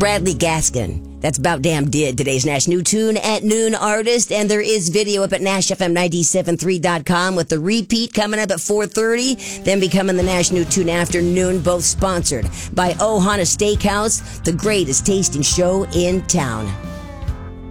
Bradley Gaskin. That's About Damn Did, today's Nash New Tune at Noon Artist. And there is video up at NashFM973.com with the repeat coming up at 4:30. Then becoming the Nash New Tune afternoon, both sponsored by Ohana Steakhouse, the greatest tasting show in town.